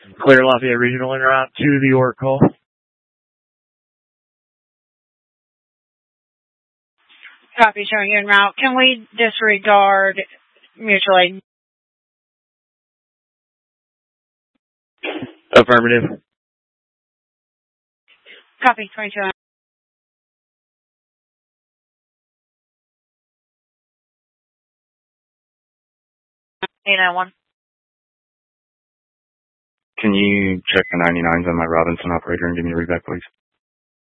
Clear Lafayette Regional en route to the York call. Copy, showing you en route. Can we disregard mutual aid? Affirmative. Copy, 22. 891. Can you check the 99s on my Robinson operator and give me a read back, please?